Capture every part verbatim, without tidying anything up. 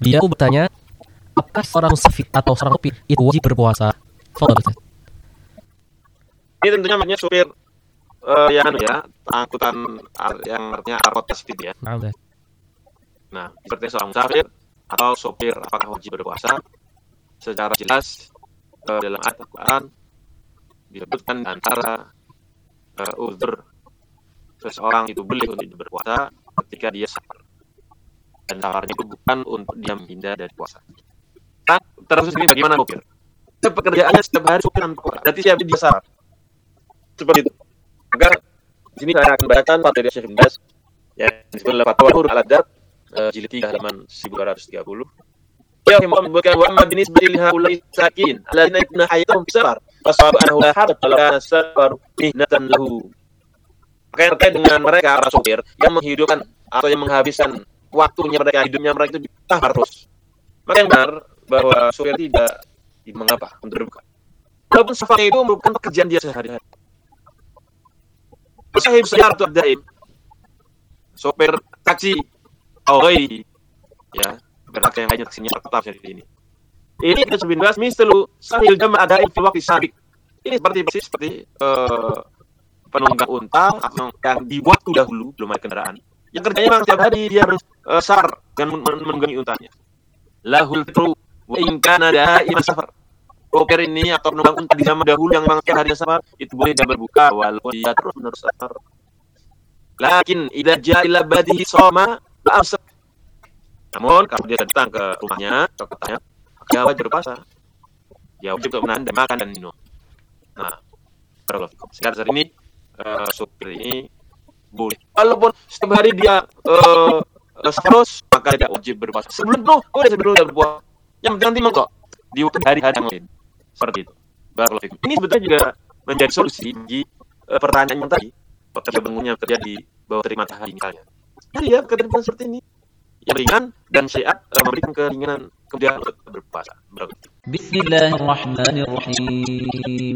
Dia bertanya, apakah seorang musafir atau seorang sopir itu wajib berpuasa? Fadhal Ustaz. Ini tentunya maksudnya supir uh, yang anu ya, angkutan yang artinya angkot tasfid ya. Nah, Ustaz. Nah, seperti seorang musafir atau sopir apakah wajib berpuasa? Secara jelas uh, dalam ayat Al-Quran disebutkan antara uh, uzur seseorang itu boleh untuk berpuasa ketika dia safar. Dan safarnya itu bukan untuk dia menghindar dari puasa. Nah, terus ini bagaimana sopir? Pekerjaannya setiap hari sopir dan puasa. Berarti siapa dia safar? Seperti itu. Maka di sini saya akan bacakan fatwa dari Syekh bin Baz yang disebut oleh Fatwa Huruf Al-Adab jilid tiga halaman seribu dua ratus tiga puluh. Ya menyebutkan wa amma binisbati li haula'i sakin alladziina yakuna hayatuhum bisafar fasawab annahu la haraj kalau kana safaru mihnatan lahu. Maka terkait dengan mereka para sopir yang menghidupkan atau yang menghabiskan waktunya mereka, hidupnya mereka itu safar terus. Maka yang benar bahwa sopir tidak mengapa untuk berbuka. Walaupun safar itu merupakan pekerjaan dia sehari-hari. Sahib sayaratu ad-daim, sopir taksi awai ya, berarti yang lainnya taksinya tetap seperti ini. Ini kita sebenarnya misalu sahil jama' adaim fi waqti sabiq. Ini seperti persis seperti uh, penunggang unta atau yang dibuat dahulu belum ada kendaraan. Yang kerjanya memang setiap hari dia harus uh, sar dan menunggangi untanya. Lahul fitru wa in kana da'iman safar. Sopir ini atau penunggang unta di zaman dahulu yang memang setiap hari safar itu boleh dia berbuka walaupun dia terus menerus safar. Lakin idza ja'a ila badihi shoma ba'amsak. Namun kalau dia datang ke rumahnya, ke kotanya, maka dia wajib berpuasa. Dia wajib untuk menahan dan makan dan minum. Nah, barakallahu fikum. Sekarang saat ini uh, sopir ini boleh. Walaupun setiap hari dia uh, terus, maka dia wajib berpuasa. Sebelum itu, boleh sebelum dia berpuasa. Yang nanti mengkok di hari-hari yang lain. Seperti itu. Barakallahu fikum. Ini sebetulnya juga menjadi solusi bagi uh, pertanyaan yang tadi. Pekerja bangunnya kerja di bawah terik matahari misalnya. Jadi ya, ketentuan seperti ini yang ringan dan syariat uh, memberikan keringanan kemudian untuk berpuasa. Bismillahirrahmanirrahim.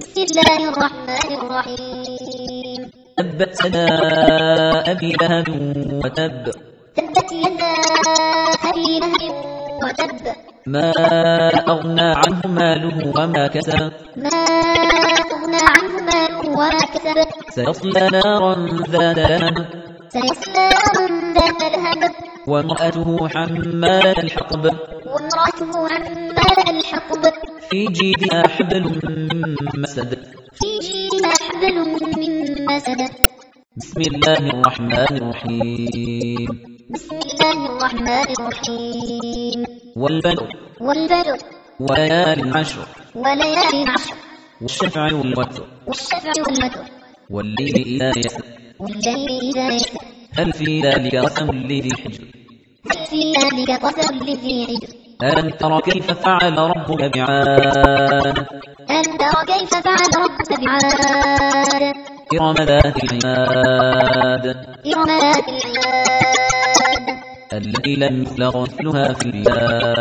Bismillahirrahmanirrahim. Tabbat yada abi lahab wa tab. Tabbat yada abi lahab wa tab. ما أغنى عنه ماله وما كسب ما أغنى عنه ماله وما كسب سيصلى نارا ذات لهب سيصلى نارا ذات لهب وامرأته حمالة الحطب وامرأته حمالة الحطب في جيدها حبل من مسد في جيدها حبل من مسد بسم الله الرحمن الرحيم بسم الله الرحمن الرحيم والبدر والبدر وليال عشر وليال عشر والشفع والوتر والشفع والوتر والليل إذا يسر والليل إذا يسر هل في ذلك قسم لذي حجر هل في ذلك قسم لذي حجر ألم تر كيف فعل ربك بعاد ألم تر كيف فعل ربك بعاد إرم ذات العماد إرم ذات العماد التي لم يخلق مثلها في البلاد